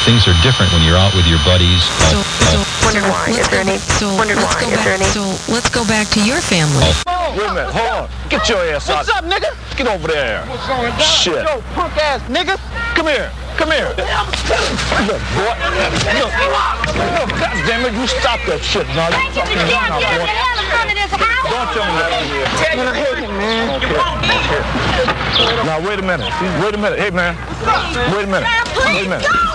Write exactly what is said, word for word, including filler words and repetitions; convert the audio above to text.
things are different when you're out with your buddies. So, Uh, so, uh, Wondered so why. let's Is there go- any- So wondered let's why. go Is there back. any- So let's go back to your family. Wait a minute, hold on. Get your ass out. What's up, nigga? Get over there. What's going down? Shit. Yo, punk ass nigga. Come here. Come here. Look, boy. Look. Look, goddamn it, you stop that shit. Now, you Get the fucking damn now, get the boy. hell in front of this house. Don't tell me that here. Man, I hate him, man. Okay. Now, wait a minute. Wait a minute. Hey, man. Wait a minute. Wait a minute.